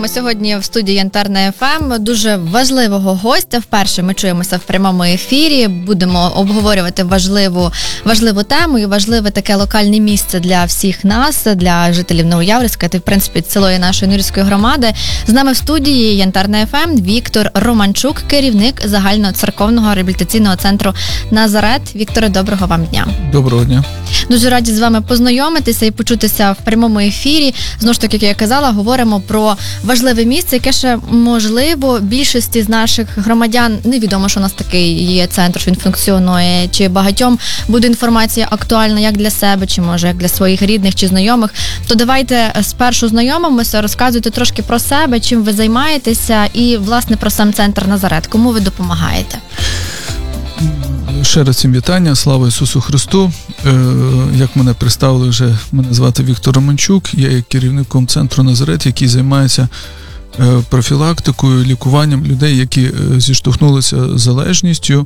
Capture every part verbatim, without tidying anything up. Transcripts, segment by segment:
Вітаємо сьогодні в студії Янтарна еф ем дуже важливого гостя. Вперше ми чуємося в прямому ефірі. Будемо обговорювати важливу, важливу тему і важливе таке локальне місце для всіх нас, для жителів Новояворівська та, в принципі, цілої нашої Нурівської громади. З нами в студії Янтарна еф ем Віктор Романчук, керівник загального церковного реабілітаційного центру Назарет. Вікторе, доброго вам дня. Доброго дня. Дуже раді з вами познайомитися і почутися в прямому ефірі. Знову ж таки, як я казала, говоримо про важливе місце, яке ще, можливо, більшості з наших громадян невідомо, що у нас такий є центр, що він функціонує, чи багатьом буде інформація актуальна як для себе, чи, може, як для своїх рідних чи знайомих. То давайте спершу знайомимося, розказуйте трошки про себе, чим ви займаєтеся і, власне, про сам центр Назарет. Кому ви допомагаєте? Ще раз всім вітання, слава Ісусу Христу. Е, як мене представили вже, мене звати Віктор Романчук, я є керівником центру Назарет, який займається е, профілактикою, лікуванням людей, які е, зіштовхнулися з залежністю.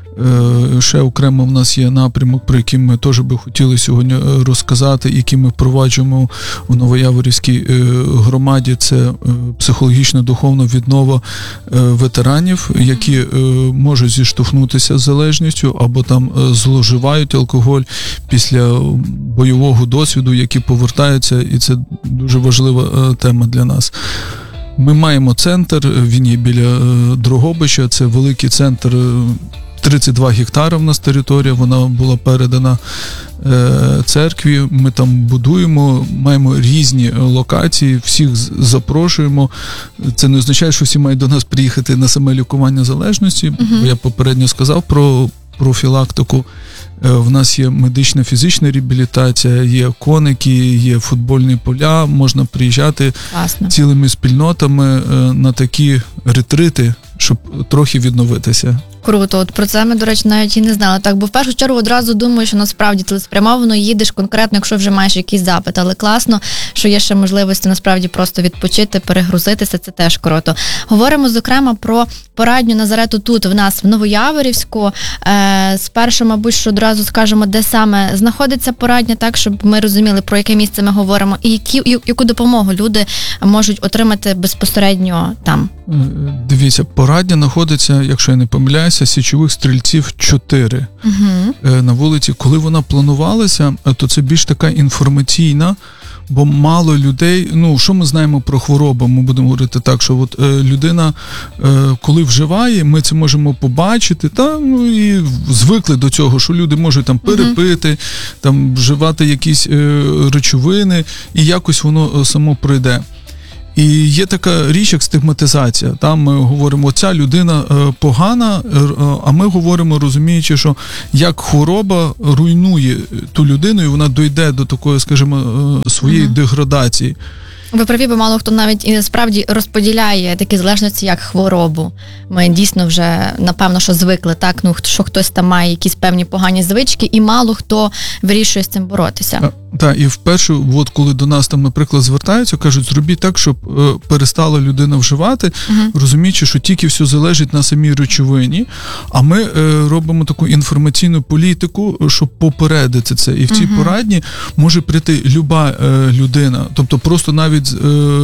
Е, ще окремо в нас є напрямок, про який ми теж би хотіли сьогодні розказати, який ми впроваджуємо в Новояворівській е, громаді. Це е, психологічна духовна віднова е, ветеранів, які е, можуть зіштовхнутися з залежністю або там е, зловживають алкоголь після бойового досвіду, які повертаються, і це дуже важлива е, тема для нас. Ми маємо центр, він є біля е, Дрогобича, це великий центр, е, тридцять два гектари в нас територія, вона була передана е, церкві, ми там будуємо, маємо різні локації, всіх запрошуємо. Це не означає, що всі мають до нас приїхати на саме лікування залежності, uh-huh. Я попередньо сказав про профілактику. Е, в нас є медична фізична реабілітація, є коники, є футбольні поля, можна приїжджати Класно. Цілими спільнотами е, на такі ретрити, щоб трохи відновитися. Круто. От про це ми, до речі, навіть і не знали. Так, бо в першу чергу одразу думаю, що насправді цілеспрямовано їдеш конкретно, якщо вже маєш якийсь запит. Але класно, що є ще можливості насправді просто відпочити, перегрузитися. Це теж круто. Говоримо, зокрема, про порадню Назарету тут, в нас, в Новояворівську. Е, спершу, мабуть, що одразу скажемо, де саме знаходиться порадня, так, щоб ми розуміли, про яке місце ми говоримо, і які, яку допомогу люди можуть отримати безпосередньо там. Дивіться, порадня знаходиться, якщо я не помиляюся, Січових Стрільців чотири uh-huh. на вулиці. Коли вона планувалася, то це більш така інформаційна, бо мало людей, ну, що ми знаємо про хворобу, ми будемо говорити так, що от е, людина, е, коли вживає, ми це можемо побачити, та, ну, і звикли до цього, що люди можуть там перепити, uh-huh. там вживати якісь е, речовини, і якось воно само пройде. І є така річ, як стигматизація. Там ми говоримо, ця людина е, погана, е, а ми говоримо, розуміючи, що як хвороба руйнує ту людину, і вона дойде до такої, скажімо, е, своєї uh-huh. деградації. Ви праві, бо мало хто навіть і справді розподіляє такі залежності, як хворобу. Ми дійсно вже, напевно, що звикли, так, ну, що хтось там має якісь певні погані звички, і мало хто вирішує з цим боротися. Так, і вперше, от коли до нас там, наприклад, звертаються, кажуть, зробіть так, щоб е, перестала людина вживати, uh-huh. розуміючи, що тільки все залежить на самій речовині, а ми е, робимо таку інформаційну політику, щоб попередити це. І в цій uh-huh. порадні може прийти люба е, людина, тобто просто навіть е,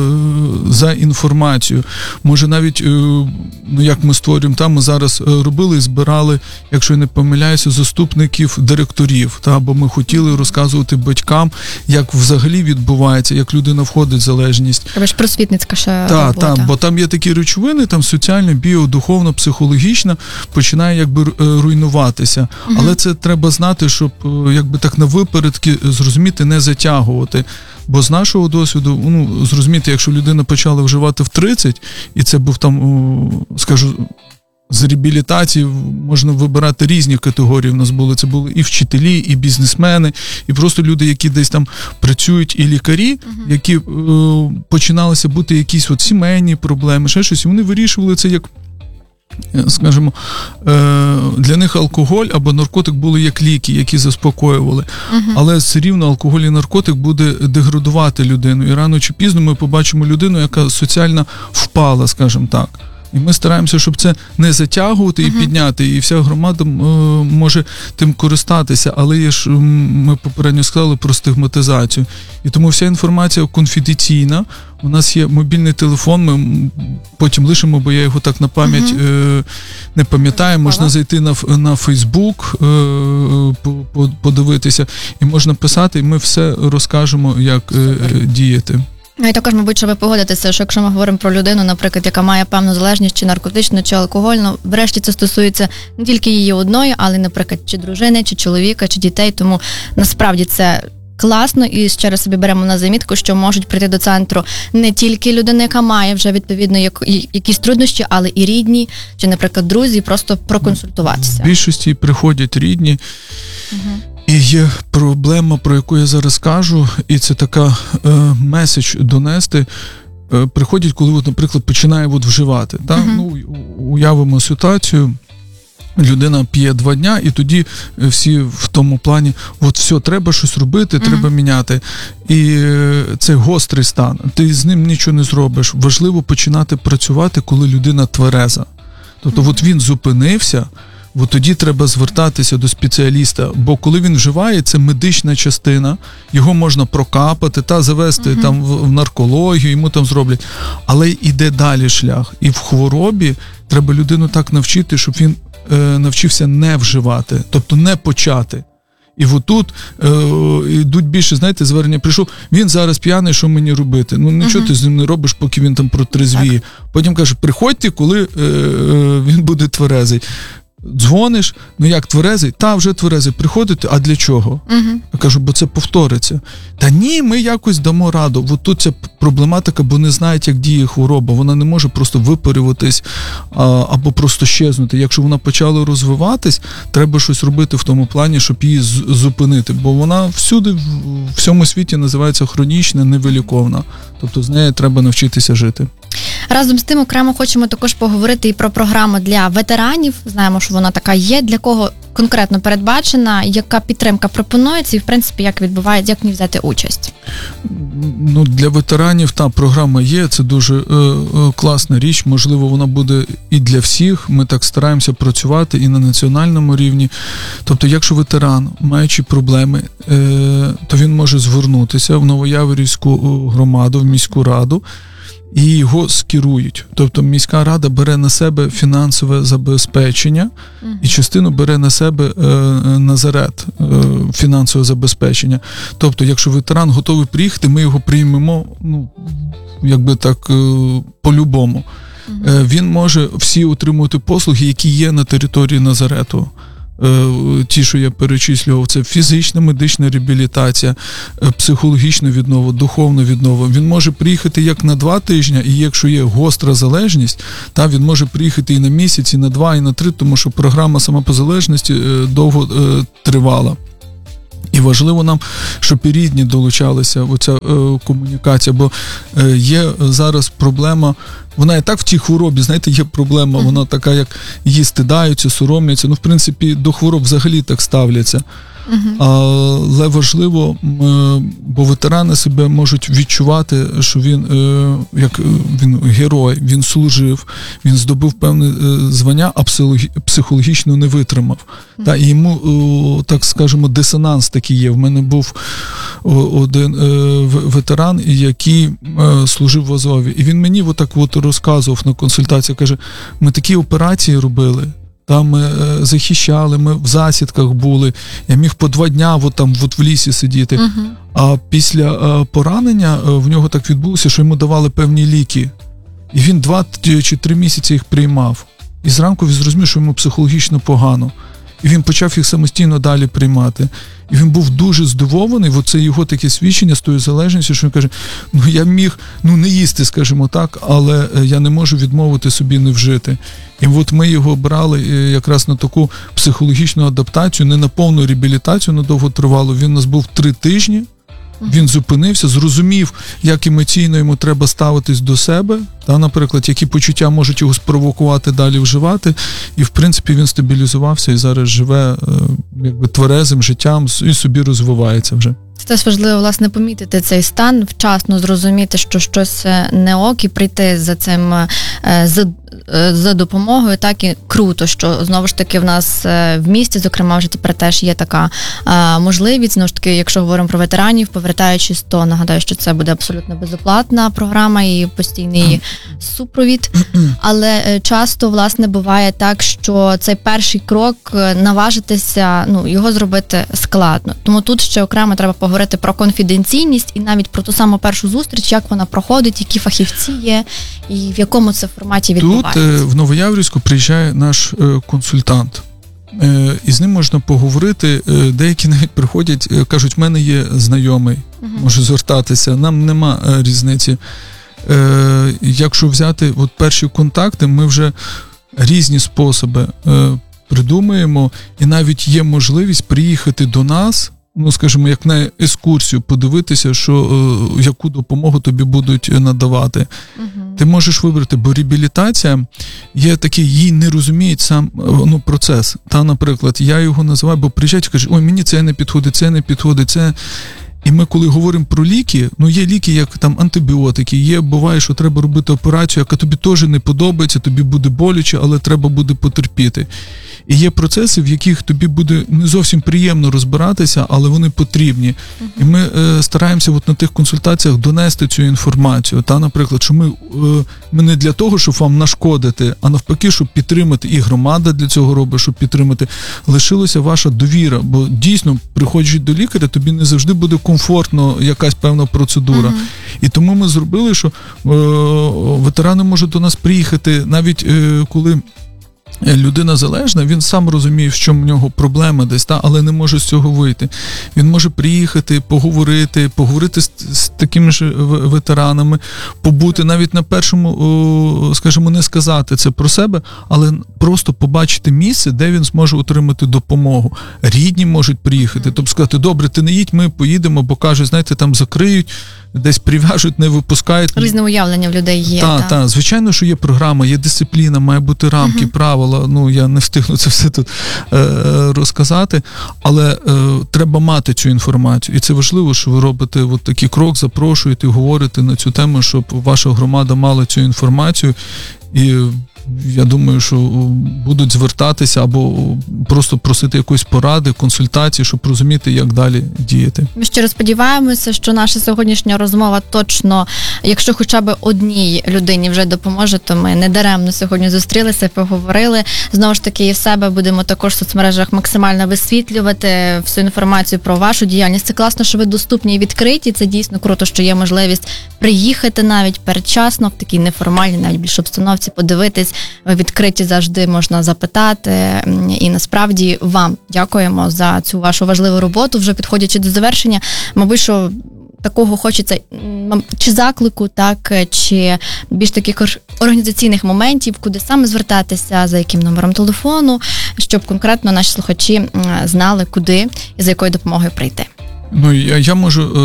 за інформацію. Може навіть, е, ну як ми створюємо, там ми зараз е, робили і збирали, якщо я не помиляюся, заступників директорів, та, бо ми хотіли розказувати батькам, як взагалі відбувається, як людина входить в залежність. Це ж просвітницька ще та, робота. Так, бо там є такі речовини, там соціальна, біо, духовна, психологічна, починає якби руйнуватися. Угу. Але це треба знати, щоб якби так на випередки зрозуміти, не затягувати. Бо з нашого досвіду, ну, зрозуміти, якщо людина почала вживати в тридцять, і це був там, скажу, з реабілітації можна вибирати різні категорії. У нас були, це були і вчителі, і бізнесмени, і просто люди, які десь там працюють, і лікарі, uh-huh. які е, починалися бути якісь от сімейні проблеми, ще щось, і вони вирішували це як, скажімо, е, для них алкоголь або наркотик були як ліки, які заспокоювали. Uh-huh. Але все рівно алкоголь і наркотик буде деградувати людину. І рано чи пізно ми побачимо людину, яка соціально впала, скажімо так. І ми стараємося, щоб це не затягувати і uh-huh. підняти, і вся громада е, може тим користатися, але є ж, ми попередньо сказали про стигматизацію. І тому вся інформація конфіденційна, У нас є мобільний телефон, ми потім лишимо, бо я його так на пам'ять угу. е, не пам'ятаю. Можна зайти на, на Фейсбук, е, подивитися, і можна писати, і ми все розкажемо, як е, діяти. Ну і також, мабуть, що ви погодитеся, що якщо ми говоримо про людину, наприклад, яка має певну залежність, чи наркотичну, чи алкогольну, врешті це стосується не тільки її одної, але, наприклад, чи дружини, чи чоловіка, чи дітей, тому насправді це класно, і ще раз собі беремо на замітку, що можуть прийти до центру не тільки людина, яка має вже, відповідно, якісь труднощі, але і рідні, чи, наприклад, друзі, просто проконсультуватися. В більшості приходять рідні, угу. І є проблема, про яку я зараз кажу, і це така е, меседж донести. Е, приходять, коли, от, наприклад, починає от, вживати. Так? Uh-huh. Ну, уявимо ситуацію, людина п'є два дня, і тоді всі в тому плані, от все, треба щось робити, uh-huh. треба міняти. І е, це гострий стан. Ти з ним нічого не зробиш. Важливо починати працювати, коли людина твереза. Тобто, uh-huh. от він зупинився, от тоді треба звертатися до спеціаліста, бо коли він вживає, це медична частина, його можна прокапати та завести uh-huh. там в, в наркологію, йому там зроблять. Але йде далі шлях. І в хворобі треба людину так навчити, щоб він е, навчився не вживати, тобто не почати. І отут е, йдуть більше, знаєте, звернення, прийшов, він зараз п'яний, що мені робити? Ну, нічого uh-huh. ти з ним не робиш, поки він там протрезвіє. Потім каже, приходьте, коли е, е, він буде тверезий. Дзвониш, ну як тверезий? Та, вже тверезий, приходите, а для чого? Uh-huh. Я кажу, бо це повториться. Та ні, ми якось дамо раду. От тут ця проблематика, бо не знають, як діє хвороба. Вона не може просто випарюватись а, або просто щезнути. Якщо вона почала розвиватись, треба щось робити в тому плані, щоб її з- зупинити. Бо вона всюди, в всьому світі називається хронічна, невиліковна. Тобто з нею треба навчитися жити. Разом з тим, окремо хочемо також поговорити і про програму для ветеранів. Знаємо, що вона така є. Для кого конкретно передбачена, яка підтримка пропонується і, в принципі, як відбувається, як в ній взяти участь? Ну, для ветеранів та програма є, це дуже е, е, класна річ. Можливо, вона буде і для всіх. Ми так стараємося працювати і на національному рівні. Тобто, якщо ветеран, маючи проблеми, е, то він може звернутися в Новояворівську громаду, в міську раду, і його скерують. Тобто міська рада бере на себе фінансове забезпечення uh-huh. і частину бере на себе е, назарет е, фінансове забезпечення. Тобто, якщо ветеран готовий приїхати, ми його приймемо, ну, якби так, е, по-любому. Uh-huh. Е, він може всі отримувати послуги, які є на території назарету. Ті, що я перечислював, це фізична, медична реабілітація, психологічна віднова, духовна віднова. Він може приїхати як на два тижні, і якщо є гостра залежність, та він може приїхати і на місяць, і на два, і на три, тому що програма сама по залежності довго тривала. І важливо нам, щоб і рідні долучалися, оця е, комунікація, бо е, є зараз проблема, вона і так в тій хворобі, знаєте, є проблема, uh-huh. вона така, як її стидаються, соромляться, ну, в принципі, до хвороб взагалі так ставляться. Uh-huh. Але важливо, бо ветерани себе можуть відчувати, що він як він герой, він служив, він здобув певне звання, а психологічно не витримав. Uh-huh. Та, і йому, так скажемо, дисонанс такий є. В мене був один ветеран, який служив в Азові, і він мені отак от розказував на консультації, каже, ми такі операції робили, там ми е, захищали, ми в засідках були, я міг по два дня от там от в лісі сидіти. Uh-huh. А після е, поранення е, в нього так відбулося, що йому давали певні ліки. І він два чи три місяці їх приймав. І зранку він зрозумів, що йому психологічно погано. І він почав їх самостійно далі приймати. І він був дуже здивований, бо це його таке свідчення з тою залежністю, що він каже, ну я міг, ну не їсти, скажімо так, але я не можу відмовити собі не вжити. І от ми його брали якраз на таку психологічну адаптацію, не на повну реабілітацію, на довготривалу. Він у нас був три тижні, він зупинився, зрозумів, як емоційно йому треба ставитись до себе, та, наприклад, які почуття можуть його спровокувати далі вживати, і, в принципі, він стабілізувався і зараз живе якби тверезим життям і собі розвивається вже. Це теж важливо, власне, помітити цей стан, вчасно зрозуміти, що щось не ок, і прийти за цим, за, за допомогою. Так, і круто, що, знову ж таки, в нас в місті, зокрема, вже тепер теж є така можливість. Знову ж таки, якщо говоримо про ветеранів, повертаючись, то нагадаю, що це буде абсолютно безоплатна програма і постійний супровід. Але часто, власне, буває так, що цей перший крок наважитися, ну, його зробити складно. Тому тут ще окремо треба поговорити про конфіденційність і навіть про ту саму першу зустріч, як вона проходить, які фахівці є і в якому це форматі відбувається. Тут в Новояворівську приїжджає наш консультант. І з ним можна поговорити. Деякі навіть приходять, кажуть, в мене є знайомий, угу. можу звертатися, нам нема різниці. Якщо взяти от перші контакти, ми вже різні способи придумуємо, і навіть є можливість приїхати до нас, ну, скажімо, як на екскурсію, подивитися, що, яку допомогу тобі будуть надавати. Угу. Ти можеш вибрати, бо реабілітація є такий, їй не розуміють сам ну, процес. Та, наприклад, я його називаю, бо приїжджають і кажуть, ой, мені це не підходить, це не підходить, це... І ми, коли говоримо про ліки, ну є ліки, як там антибіотики, є, буває, що треба робити операцію, яка тобі теж не подобається, тобі буде боляче, але треба буде потерпіти. І є процеси, в яких тобі буде не зовсім приємно розбиратися, але вони потрібні. Uh-huh. І ми е, стараємося от на тих консультаціях донести цю інформацію. Та, наприклад, що ми, е, ми не для того, щоб вам нашкодити, а навпаки, щоб підтримати. І громада для цього робить, щоб підтримати. Лишилася ваша довіра, бо дійсно, приходячи до лікаря, тобі не завжди буде комфортно якась певна процедура. Uh-huh. І тому ми зробили, що е, ветерани можуть до нас приїхати, навіть е, коли людина залежна, він сам розуміє, в чому в нього проблема десь, та, але не може з цього вийти. Він може приїхати, поговорити, поговорити з, з такими ж ветеранами, побути навіть на першому, скажімо, не сказати це про себе, але просто побачити місце, де він зможе отримати допомогу. Рідні можуть приїхати, тобто сказати, добре, ти не їдь, ми поїдемо, бо кажуть, знаєте, там закриють, десь прив'яжуть, не випускають. Різне уявлення в людей є. Так, так, звичайно, що є програма, є дисципліна, має бути рамки, uh-huh. правила, ну я не встигну це все тут е, розказати, але е, треба мати цю інформацію. І це важливо, що ви робите от такий крок, запрошуєте, говорите на цю тему, щоб ваша громада мала цю інформацію. І я думаю, що будуть звертатися або просто просити якоїсь поради, консультації, щоб розуміти, як далі діяти. Ми щиро сподіваємося, що наша сьогоднішня розмова точно, якщо хоча б одній людині вже допоможе, то ми не даремно сьогодні зустрілися, поговорили. Знову ж таки, і в себе будемо також в соцмережах максимально висвітлювати всю інформацію про вашу діяльність. Це класно, що ви доступні і відкриті. Це дійсно круто, що є можливість приїхати навіть передчасно, в такій неформальній, навіть більш обстановці, подивитись. Ви відкриті, завжди можна запитати. І насправді вам дякуємо за цю вашу важливу роботу. Вже підходячи до завершення, мабуть, що такого хочеться чи заклику, так, чи більш таких організаційних моментів, куди саме звертатися, за яким номером телефону, щоб конкретно наші слухачі знали, куди і за якою допомогою прийти. Ну, я, я можу е,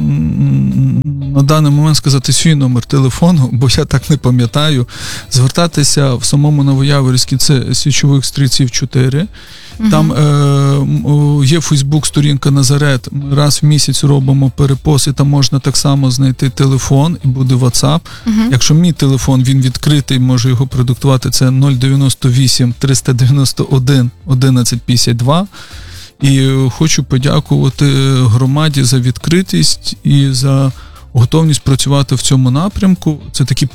на даний момент сказати свій номер телефону, бо я так не пам'ятаю. Звертатися в самому Новояворівську, це Січових стрільців чотири. Угу. Там е, є Фейсбук-сторінка «Назарет». Ми раз в місяць робимо перепост, і там можна так само знайти телефон, і буде WhatsApp. Угу. Якщо мій телефон, він відкритий, можу його продиктувати, це нуль дев'яносто вісім триста дев'яносто один одинадцять п'ятдесят два. І хочу подякувати громаді за відкритість і за готовність працювати в цьому напрямку. Це такий